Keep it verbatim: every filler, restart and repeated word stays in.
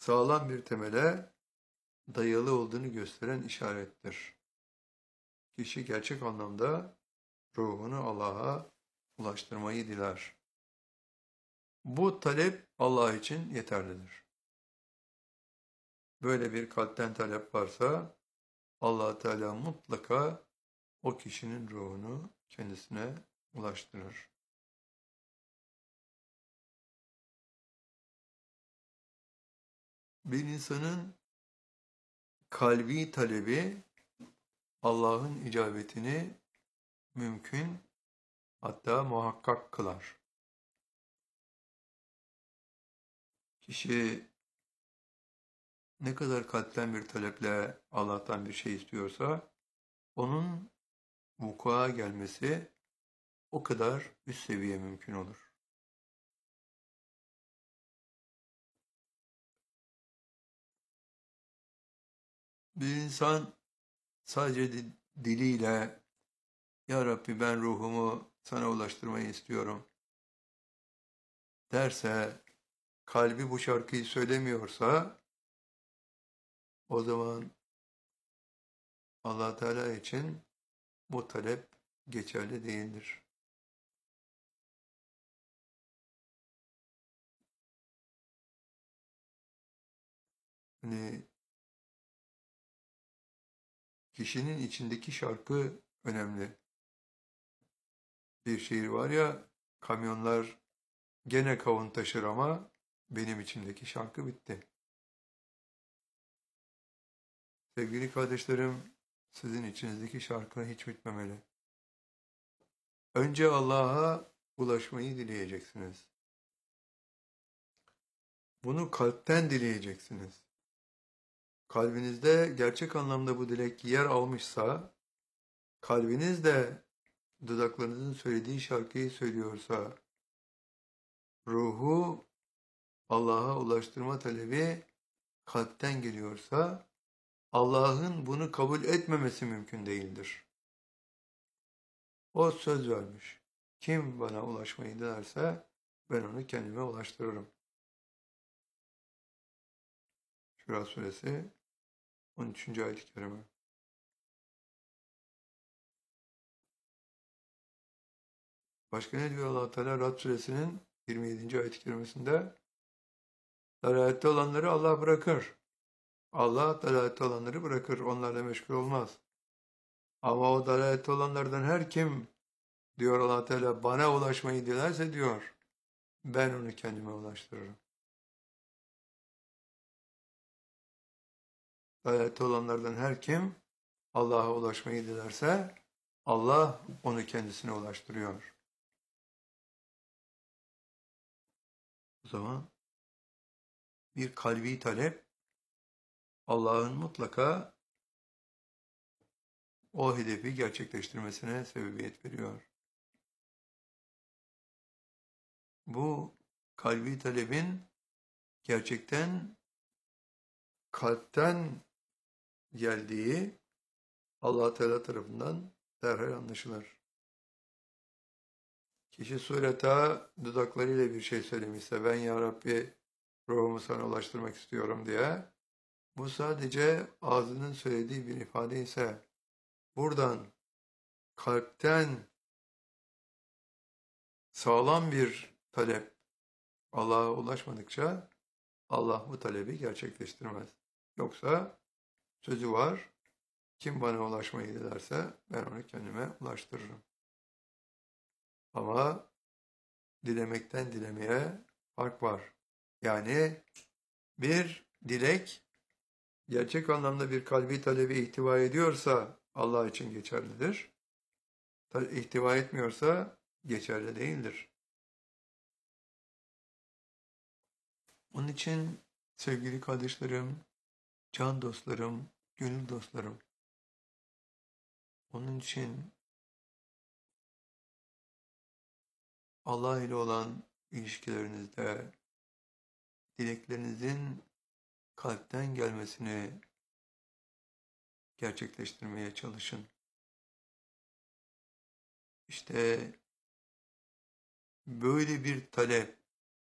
sağlam bir temele dayalı olduğunu gösteren işarettir. Kişi gerçek anlamda ruhunu Allah'a ulaştırmayı diler. Bu talep Allah için yeterlidir. Böyle bir kalpten talep varsa Allah Teala mutlaka o kişinin ruhunu kendisine ulaştırır. Bir insanın kalbi talebi Allah'ın icabetini mümkün, hatta muhakkak kılar. Kişi ne kadar kalpten bir taleple Allah'tan bir şey istiyorsa, onun vuku'a gelmesi o kadar üst seviye mümkün olur. Bir insan sadece diliyle "Ya Rabbi, ben ruhumu sana ulaştırmayı istiyorum" derse, kalbi bu şarkıyı söylemiyorsa, o zaman Allah Teala için bu talep geçerli değildir. Hani kişinin içindeki şarkı önemli. Bir şiir var ya, kamyonlar gene kavun taşır ama benim içimdeki şarkı bitti. Sevgili kardeşlerim, sizin içinizdeki şarkı hiç bitmemeli. Önce Allah'a ulaşmayı dileyeceksiniz. Bunu kalpten dileyeceksiniz. Kalbinizde gerçek anlamda bu dilek yer almışsa, kalbiniz de dudaklarınızın söylediği şarkıyı söylüyorsa, ruhu Allah'a ulaştırma talebi kalpten geliyorsa, Allah'ın bunu kabul etmemesi mümkün değildir. O söz vermiş. Kim bana ulaşmayı dilerse ben onu kendime ulaştırırım. Şura suresi on üçüncü ayet-i kerime. Başka ne diyor Allah Teala Rad suresinin yirmi yedinci ayet-i kerimesinde? Dalalette olanları Allah bırakır. Allah dalalette olanları bırakır. Onlarla meşgul olmaz. Ama o dalalette olanlardan her kim, diyor Allah Teala, bana ulaşmayı dilerse, diyor, ben onu kendime ulaştırırım. Dalalette olanlardan her kim Allah'a ulaşmayı dilerse, Allah onu kendisine ulaştırıyor. O zaman bir kalbi talep Allah'ın mutlaka o hedefi gerçekleştirmesine sebebiyet veriyor. Bu kalbi talebin gerçekten kalpten geldiği Allah Teala tarafından derhal anlaşılır. Kişi sureta dudaklarıyla bir şey söylemişse, ben ya Rabbi ruhumu sana ulaştırmak istiyorum diye, bu sadece ağzının söylediği bir ifade ise, buradan kalpten sağlam bir talep Allah'a ulaşmadıkça Allah bu talebi gerçekleştirmez. Yoksa sözü var, kim bana ulaşmayı dilerse ben onu kendime ulaştırırım. Ama dilemekten dilemeye fark var. Yani bir dilek gerçek anlamda bir kalbi talebi ihtiva ediyorsa Allah için geçerlidir. İhtiva etmiyorsa geçerli değildir. Onun için sevgili kardeşlerim, can dostlarım, gönül dostlarım, onun için Allah ile olan ilişkilerinizde dileklerinizin kalpten gelmesini gerçekleştirmeye çalışın. İşte böyle bir talep